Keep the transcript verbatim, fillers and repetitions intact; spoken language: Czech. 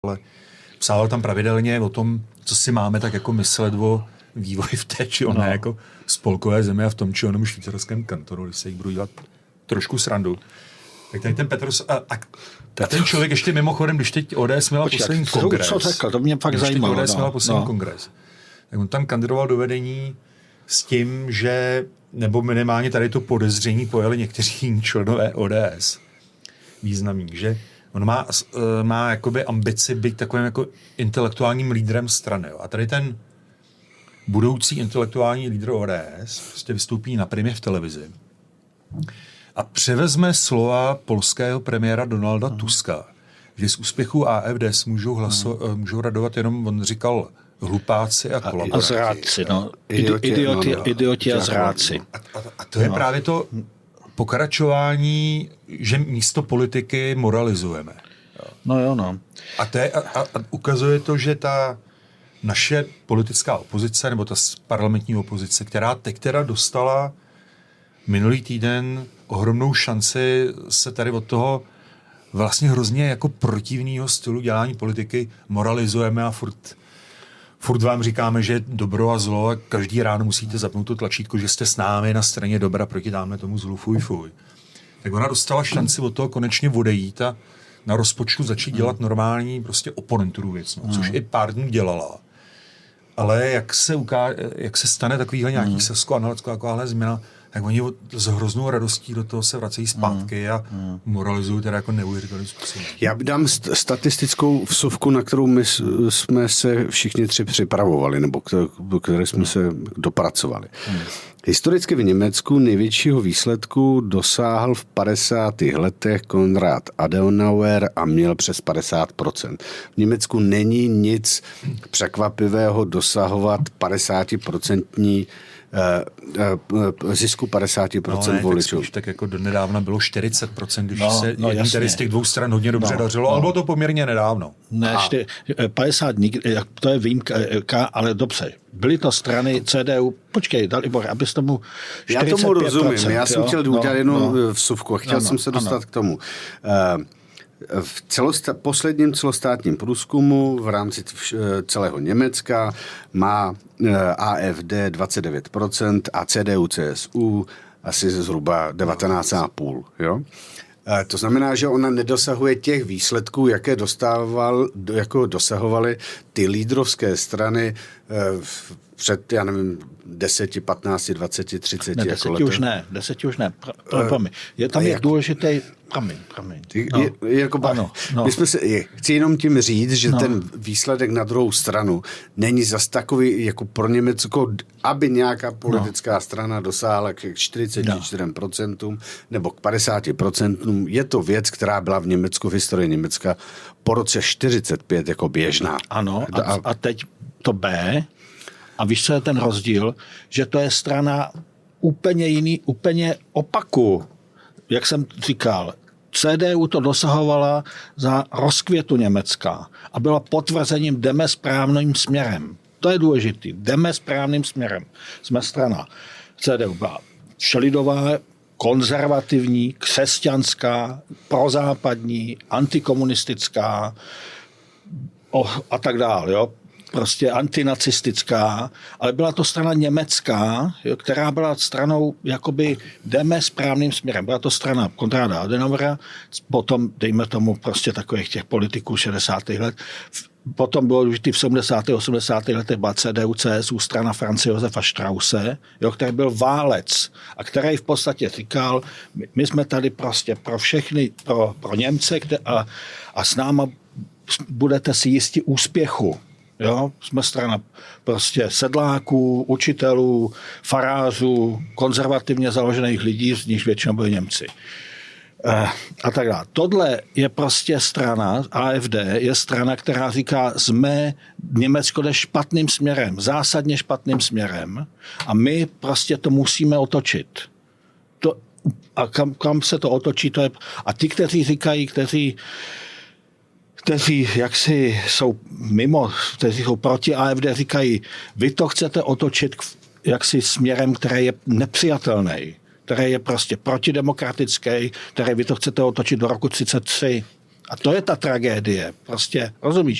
ale psal tam pravidelně o tom, co si máme tak jako myslet o vývoji v té či oné no. jako spolkové zemi a v tom či onom švýcarském kantonu, když se jich budu dělat trošku srandu. Tak tady ten Petros a, a, a ten člověk ještě mimochodem, když teď O D S měla poslední kongres. Co řekl, to mě fakt zajímalo. Když teď O D S měla no, poslední no. kongres, tak on tam kandidoval do vedení s tím, že, nebo minimálně tady to podezření pojali někteří členové O D S významní, že on má, má jakoby ambici být takovým jako intelektuálním lídrem strany. Jo. A tady ten budoucí intelektuální lídr O D S prostě vystoupí na primě v televizi a převezme slova polského premiéra Donalda hmm. Tuska, že z úspěchu A F D můžou, hlaso, hmm. můžou radovat jenom, on říkal, hlupáci a kolaboranti. A zrádci, no. Idioti, idioti, no, no. idioti a zrádci. A, a, a to je no. právě to pokračování, že místo politiky moralizujeme. Jo. No jo, no. A, to je, a, a ukazuje to, že ta naše politická opozice, nebo ta parlamentní opozice, která teď teda dostala minulý týden ohromnou šanci se tady od toho vlastně hrozně jako protivného stylu dělání politiky moralizujeme a furt, furt vám říkáme, že je dobro a zlo a každý ráno musíte zapnout to tlačítko, že jste s námi na straně dobra proti dáme tomu zlu, fuj, fuj. Tak ona dostala šanci od toho konečně odejít a na rozpočtu začít dělat normální prostě oponenturu věc, no, což i pár dní dělala. Ale jak se, uká- jak se stane takovýhle nějaký mm. selsko-analytická takováhle změna, tak oni s hroznou radostí do toho se vracejí zpátky a mm. moralizují teda jako neuvěřitelným způsobem. Já dám st- statistickou vsuvku, na kterou my jsme se všichni tři připravovali, nebo do které jsme mm. se dopracovali. Mm. Historicky v Německu největšího výsledku dosáhl v padesátých letech Konrad Adenauer a měl přes padesát procent. V Německu není nic překvapivého dosahovat padesátiprocentní zisku padesát procent no, voličů. Tak, tak jako donedávna bylo čtyřicet procent, když no, se no, jedním tady z těch dvou stran hodně dobře no, dařilo, no. ale bylo to poměrně nedávno. Ne, čty, padesát nikdy, to je výjimka, ale dobře. Byly to strany C D U, počkej, Dalibor, abys tomu čtyřicet pět procent. Já tomu rozumím, já jsem jo? chtěl udělat no, jednu no. vsuvku a chtěl no, jsem se dostat ano. k tomu. Uh, V celosta- posledním celostátním průzkumu v rámci celého Německa má A F D dvacet devět procent a C D U C S U asi zhruba devatenáct celá pět. Jo? To znamená, že ona nedosahuje těch výsledků, jaké dostával, jako dosahovaly ty lídrovské strany před, já nevím, deset, patnáct, dvacet, třicet. Ne, deseti jako už ne, deseti už ne. Promiň. Je tam je důležitý, promiň, promiň. No. Je, jako ano, no. My jsme se, je, chci jenom tím říct, že no. ten výsledek na druhou stranu není zas takový, jako pro Německo, aby nějaká politická no. strana dosáhla k čtyřicet čtyři procent no. nebo k padesát procent. Je to věc, která byla v Německu, v historii Německa po roce čtyřicet pět jako běžná. Ano, a, a teď to B. A víš, co je ten rozdíl? Že to je strana úplně jiný, úplně opaku. Jak jsem říkal, C D U to dosahovala za rozkvětu Německa a byla potvrzením, jdeme správným směrem. To je důležitý. Jdeme správným směrem. Jsme strana. C D U byla všelidová, konzervativní, křesťanská, prozápadní, antikomunistická a tak dále, jo. Prostě antinacistická, ale byla to strana německá, jo, která byla stranou, jakoby jdeme správným směrem. Byla to strana Konrada Adenauera, potom, dejme tomu, prostě takových těch politiků šedesátých let. Potom bylo důležitý v sedmdesátých osmdesátých letech byla C D U C S U, strana Franze Josefa Strausse, jo, který byl válec a který v podstatě říkal, my, my jsme tady prostě pro všechny, pro, pro Němce a, a s náma budete si jistí úspěchu. Jo, jsme strana prostě sedláků, učitelů, farářů, konzervativně založených lidí, z nich většinou byli Němci. Eh, a tak dále. Tohle je prostě strana, A F D je strana, která říká, jsme Německo jde špatným směrem, zásadně špatným směrem a my prostě to musíme otočit. To, a kam, kam se to otočí, to je... A ti, kteří říkají, kteří kteří jaksi jsou mimo, kteří jsou proti A F D, říkají, vy to chcete otočit jaksi směrem, který je nepřijatelný, který je prostě protidemokratický, který vy to chcete otočit do roku třicet tři. A to je ta tragédie. Prostě, rozumíš?